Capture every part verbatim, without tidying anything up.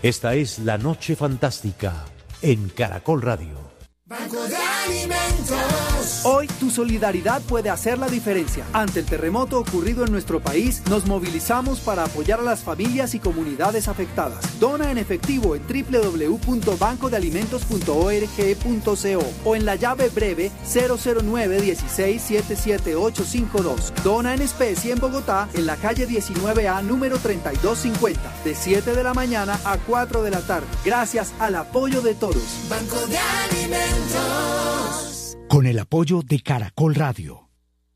Esta es La Noche Fantástica en Caracol Radio. Banco de Alimentos. Hoy tu solidaridad puede hacer la diferencia. Ante el terremoto ocurrido en nuestro país, nos movilizamos para apoyar a las familias y comunidades afectadas. Dona en efectivo en doble u doble u doble u punto banco de alimentos punto org punto co o en la llave breve cero cero nueve dieciséis setenta y siete ochocientos cincuenta y dos. Dona en especie en Bogotá, en la calle diecinueve A, número treinta y dos cincuenta, de siete de la mañana a cuatro de la tarde. Gracias al apoyo de todos. Banco de Alimentos. Con el apoyo de Caracol Radio.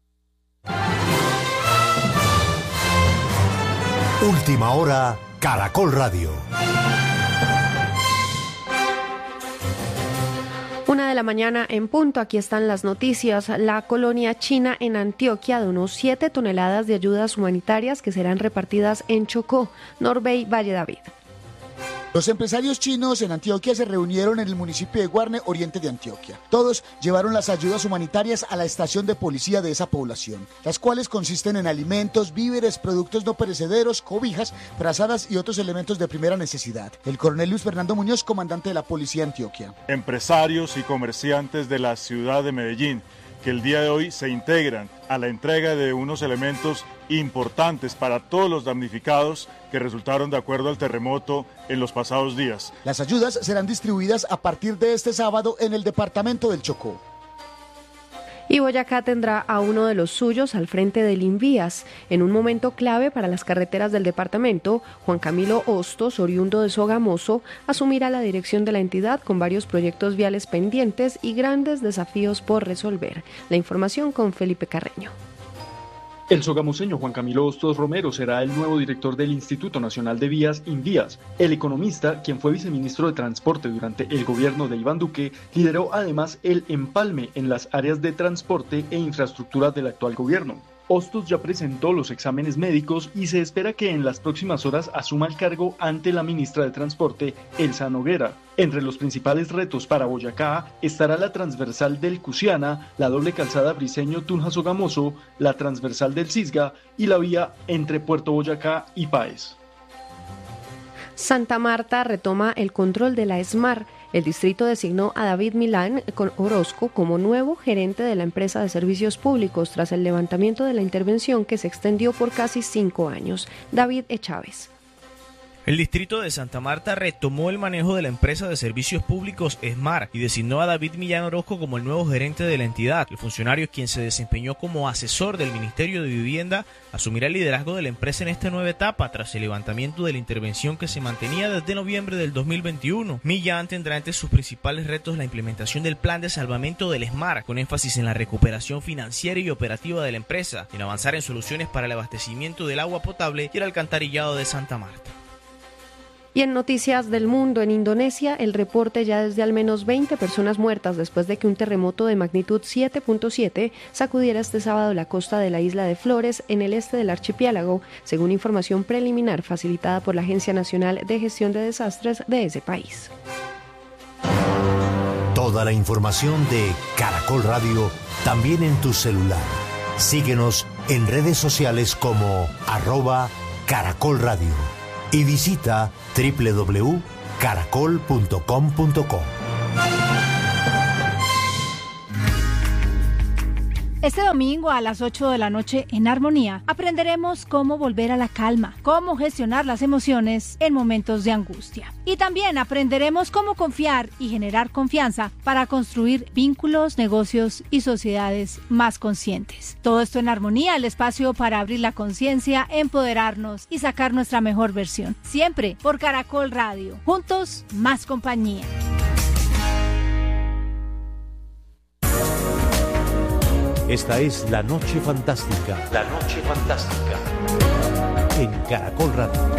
Última hora, Caracol Radio. Una de la mañana en punto, aquí están las noticias. La colonia china en Antioquia donó siete toneladas de ayudas humanitarias que serán repartidas en Chocó. Norbey Valle David. Los empresarios chinos en Antioquia se reunieron en el municipio de Guarne, oriente de Antioquia. Todos llevaron las ayudas humanitarias a la estación de policía de esa población, las cuales consisten en alimentos, víveres, productos no perecederos, cobijas, frazadas y otros elementos de primera necesidad. El coronel Luis Fernando Muñoz, comandante de la policía de Antioquia. Empresarios y comerciantes de la ciudad de Medellín, que el día de hoy se integran a la entrega de unos elementos importantes para todos los damnificados que resultaron de acuerdo al terremoto en los pasados días. Las ayudas serán distribuidas a partir de este sábado en el departamento del Chocó. Y Boyacá tendrá a uno de los suyos al frente del Invías. En un momento clave para las carreteras del departamento, Juan Camilo Hostos, oriundo de Sogamoso, asumirá la dirección de la entidad con varios proyectos viales pendientes y grandes desafíos por resolver. La información con Felipe Carreño. El sogamoseño Juan Camilo Hostos Romero será el nuevo director del Instituto Nacional de Vías, Invías. El economista, quien fue viceministro de Transporte durante el gobierno de Iván Duque, lideró además el empalme en las áreas de transporte e infraestructura del actual gobierno. Hostos ya presentó los exámenes médicos y se espera que en las próximas horas asuma el cargo ante la ministra de Transporte, Elsa Noguera. Entre los principales retos para Boyacá estará la transversal del Cusiana, la doble calzada Briceño-Tunja-Sogamoso, la transversal del Cisga y la vía entre Puerto Boyacá y Páez. Santa Marta retoma el control de la ESMAR. El distrito designó a David Milán Orozco como nuevo gerente de la empresa de servicios públicos tras el levantamiento de la intervención que se extendió por casi cinco años. David E. Chávez. El distrito de Santa Marta retomó el manejo de la empresa de servicios públicos ESMAR y designó a David Millán Orozco como el nuevo gerente de la entidad. El funcionario, quien se desempeñó como asesor del Ministerio de Vivienda, asumirá el liderazgo de la empresa en esta nueva etapa tras el levantamiento de la intervención que se mantenía desde noviembre del dos mil veintiuno. Millán tendrá entre sus principales retos la implementación del plan de salvamento del ESMAR, con énfasis en la recuperación financiera y operativa de la empresa, y en avanzar en soluciones para el abastecimiento del agua potable y el alcantarillado de Santa Marta. Y en noticias del mundo, en Indonesia, el reporte ya es de al menos veinte personas muertas después de que un terremoto de magnitud siete punto siete sacudiera este sábado la costa de la isla de Flores, en el este del archipiélago, según información preliminar facilitada por la Agencia Nacional de Gestión de Desastres de ese país. Toda la información de Caracol Radio también en tu celular. Síguenos en redes sociales como arroba Caracol Radio. Y visita doble u doble u doble u punto caracol punto com punto co. Este domingo a las ocho de la noche en Armonía aprenderemos cómo volver a la calma, cómo gestionar las emociones en momentos de angustia. Y también aprenderemos cómo confiar y generar confianza para construir vínculos, negocios y sociedades más conscientes. Todo esto en Armonía, el espacio para abrir la conciencia, empoderarnos y sacar nuestra mejor versión. Siempre por Caracol Radio. Juntos, más compañía. Esta es La Noche Fantástica. La Noche Fantástica. En Caracol Radio.